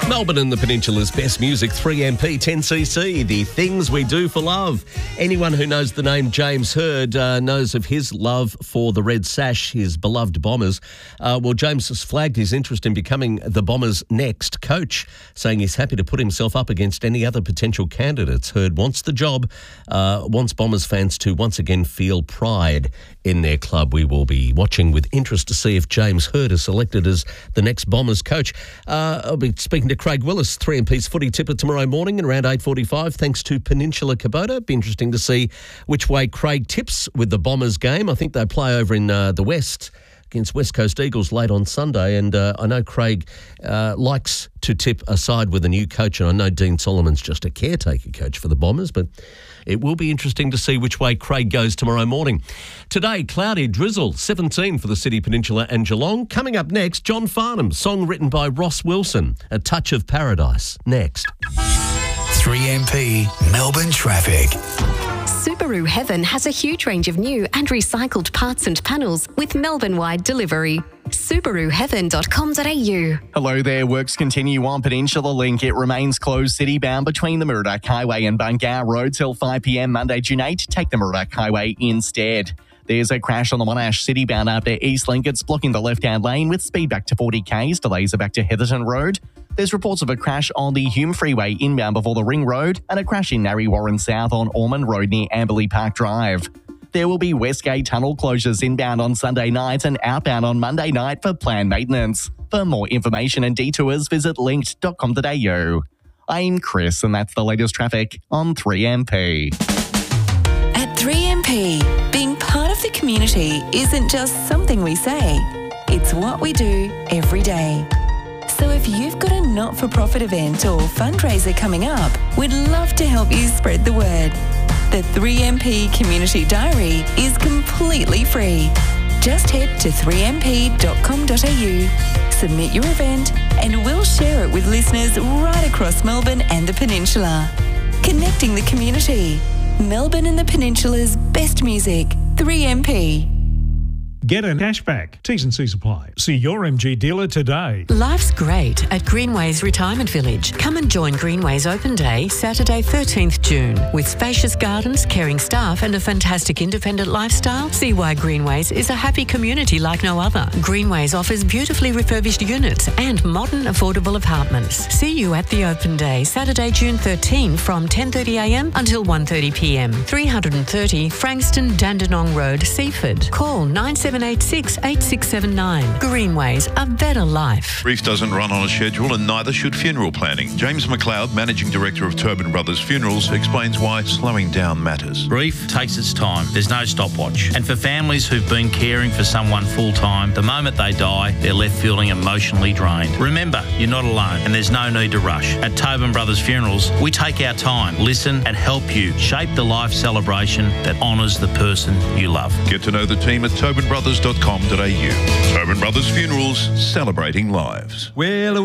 Melbourne and the Peninsula's best music, 3MP, 10cc, the things we do for love. Anyone who knows the name James Hird knows of his love for the Red Sash, his beloved Bombers. James has flagged his interest in becoming the Bombers' next coach, saying he's happy to put himself up against any other potential candidates. Hird wants the job, wants Bombers fans to once again feel pride in their club. We will be watching with interest to see if James Hird is selected as the next Bombers coach. I'll be speaking to Craig Willis, 3MP's footy tipper, tomorrow morning at around 8:45, thanks to Peninsula Kubota. Be interesting to see which way Craig tips with the Bombers game. I think they play over in the West against West Coast Eagles late on Sunday, and I know Craig likes to tip a side with a new coach, and I know Dean Solomon's just a caretaker coach for the Bombers, but it will be interesting to see which way Craig goes tomorrow morning. Today, cloudy drizzle, 17 for the City, Peninsula and Geelong. Coming up next, John Farnham, song written by Ross Wilson, A Touch of Paradise. Next. 3MP Melbourne Traffic. Subaru Heaven has a huge range of new and recycled parts and panels with Melbourne-wide delivery. SubaruHeaven.com.au. Hello there. Works continue on Peninsula Link. It remains closed city-bound between the Murdoch Highway and Bungar Road till 5 p.m. Monday, June 8. Take the Murdoch Highway instead. There's a crash on the Monash City-bound after Eastlink. It's blocking the left-hand lane with speed back to 40 k's. Delays are back to Heatherton Road. There's reports of a crash on the Hume Freeway inbound before the Ring Road and a crash in Narre Warren South on Ormond Road near Amberley Park Drive. There will be Westgate tunnel closures inbound on Sunday night and outbound on Monday night for planned maintenance. For more information and detours, visit linked.com.au. I'm Chris, and that's the latest traffic on 3MP. At 3MP, being part of the community isn't just something we say. It's what we do every day. So if you've got a not-for-profit event or fundraiser coming up, we'd love to help you spread the word. The 3MP Community Diary is completely free. Just head to 3mp.com.au, submit your event, and we'll share it with listeners right across Melbourne and the Peninsula. Connecting the community. Melbourne and the Peninsula's best music. 3MP. Get a cashback. T's and C's apply. See your MG dealer today. Life's great at Greenways Retirement Village. Come and join Greenways Open Day, Saturday 13th June. With spacious gardens, caring staff and a fantastic independent lifestyle, see why Greenways is a happy community like no other. Greenways offers beautifully refurbished units and modern affordable apartments. See you at the Open Day, Saturday, June 13 from 10:30am until 1:30pm. 330 Frankston Dandenong Road, Seaford. Call 9786-8679. Greenways, a better life. Grief doesn't run on a schedule, and neither should funeral planning. James McLeod, Managing Director of Tobin Brothers Funerals, explains why slowing down matters. Grief takes its time. There's no stopwatch. And for families who've been caring for someone full-time, the moment they die, they're left feeling emotionally drained. Remember, you're not alone, and there's no need to rush. At Tobin Brothers Funerals, we take our time, listen, and help you shape the life celebration that honours the person you love. Get to know the team at tobinbrothers.com.au. Tobin Brothers Funerals, celebrating lives. Well,